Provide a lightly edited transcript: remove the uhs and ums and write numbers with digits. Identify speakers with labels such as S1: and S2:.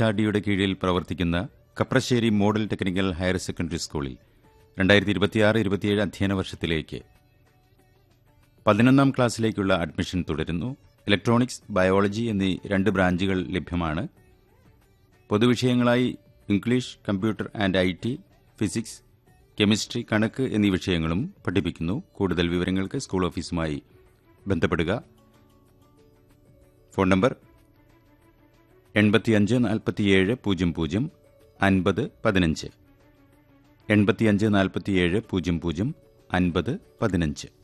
S1: HRDയുടെ കീഴിൽ പ്രവർത്തിക്കുന്ന Kaprassery model technical higher secondary സ്കൂളിൽ 2026-27 അധ്യയന വർഷത്തിലേക്ക് 11ാം ക്ലാസ്സിലേക്കുള്ള അഡ്മിഷൻ തുടരുന്നു. ഇലക്ട്രോണിക്സ്, ബയോളജി എന്നീ 2 ബ്രാഞ്ചുകൾ ലഭ്യമാണ്. പൊതുവിഷയങ്ങളായി English, computer and IT, physics, chemistry, കണക്ക് എന്നീ വിഷയങ്ങളും പഠിപ്പിക്കുന്നു. കൂടുതൽ വിവരങ്ങൾക്ക് സ്കൂൾ ഓഫീസുമായി ബന്ധപ്പെടുക. Phone number 8547 00 50 15 8547 00 50 15.